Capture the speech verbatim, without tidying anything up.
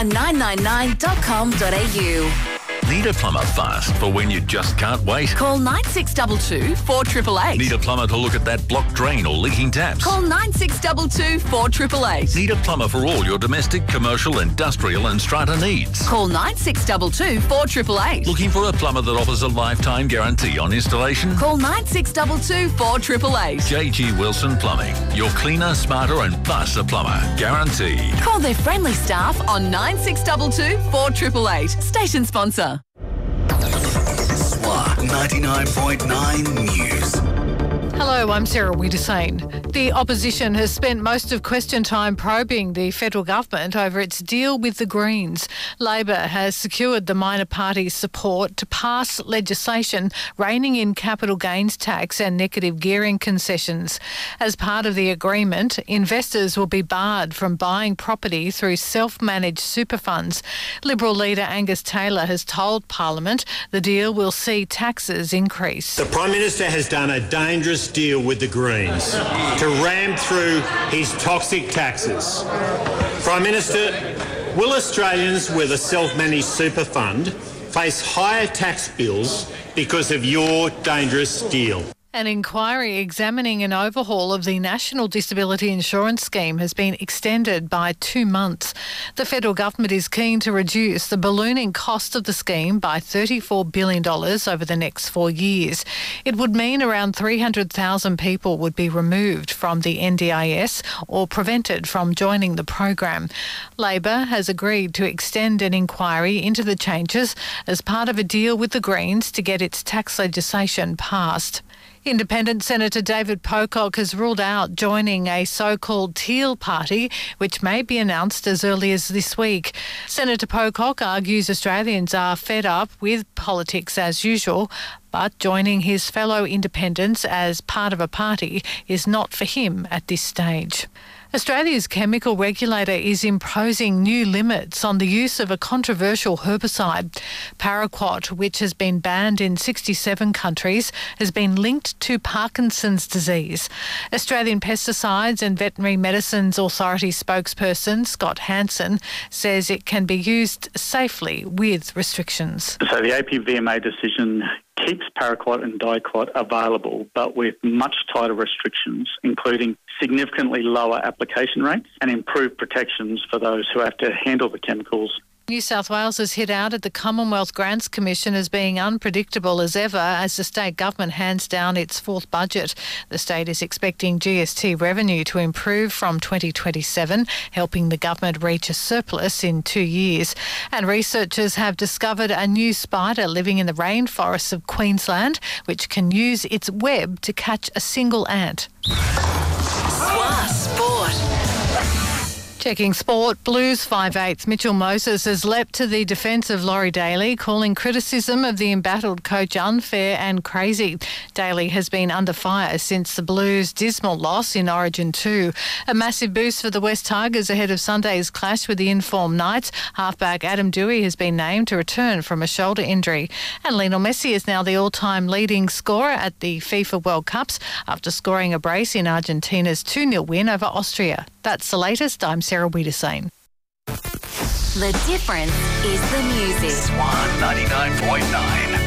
nine nine nine dot com dot a u. Need a plumber fast for when you just can't wait? Call nine six two two, four eight eight eight. Need a plumber to look at that blocked drain or leaking taps? Call nine six two two, four eight eight eight. Need a plumber for all your domestic, commercial, industrial and strata needs? Call nine six two two, four eight eight eight. Looking for a plumber that offers a lifetime guarantee on installation? Call nine six two two, four eight eight eight. J G Wilson Plumbing. Your cleaner, smarter and faster plumber. Guaranteed. Call their friendly staff on nine six two two, four eight eight eight. Station sponsor. SWAR ninety-nine point nine News. Hello, I'm Sarah Wiedersane. The opposition has spent most of question time probing the federal government over its deal with the Greens. Labor has secured the minor party's support to pass legislation reining in capital gains tax and negative gearing concessions. As part of the agreement, investors will be barred from buying property through self-managed super funds. Liberal leader Angus Taylor has told Parliament the deal will see taxes increase. The Prime Minister has done a dangerous deal with the Greens to ram through his toxic taxes. Prime Minister, will Australians with a self-managed super fund face higher tax bills because of your dangerous deal? An inquiry examining an overhaul of the National Disability Insurance Scheme has been extended by two months. The federal government is keen to reduce the ballooning cost of the scheme by thirty-four billion dollars over the next four years. It would mean around three hundred thousand people would be removed from the N D I S or prevented from joining the program. Labor has agreed to extend an inquiry into the changes as part of a deal with the Greens to get its tax legislation passed. Independent Senator David Pocock has ruled out joining a so-called Teal Party, which may be announced as early as this week. Senator Pocock argues Australians are fed up with politics as usual, but joining his fellow independents as part of a party is not for him at this stage. Australia's chemical regulator is imposing new limits on the use of a controversial herbicide. Paraquat, which has been banned in sixty-seven countries, has been linked to Parkinson's disease. Australian Pesticides and Veterinary Medicines Authority spokesperson Scott Hansen says it can be used safely with restrictions. So the A P V M A decision keeps paraquat and diquat available, but with much tighter restrictions, including significantly lower application rates and improved protections for those who have to handle the chemicals. New South Wales has hit out at the Commonwealth Grants Commission as being unpredictable as ever as the state government hands down its fourth budget. The state is expecting G S T revenue to improve from twenty twenty-seven, helping the government reach a surplus in two years. And researchers have discovered a new spider living in the rainforests of Queensland, which can use its web to catch a single ant. SWAR Sport. Checking sport, Blues five eighths Mitchell Moses has leapt to the defence of Laurie Daly, calling criticism of the embattled coach unfair and crazy. Daly has been under fire since the Blues' dismal loss in Origin two. A massive boost for the West Tigers ahead of Sunday's clash with the informed Knights. Halfback Adam Dewey has been named to return from a shoulder injury. And Lionel Messi is now the all-time leading scorer at the FIFA World Cups after scoring a brace in Argentina's two nil win over Austria. That's the latest. I'm Sarah Wiedersane. The difference is the music. SWAR ninety-nine point nine.